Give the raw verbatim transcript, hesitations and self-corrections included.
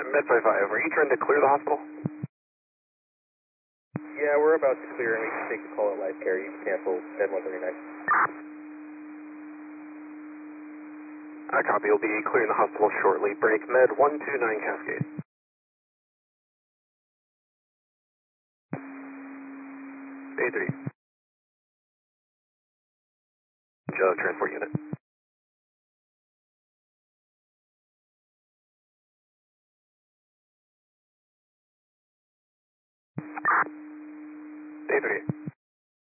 Med five five, are you trying to clear the hospital? Yeah, we're about to clear and we can take the call at life care. You can cancel Med one thirty-nine. I copy, you'll be clearing the hospital shortly. Break Med one two nine Cascade. A three. Joe, transport unit. A three.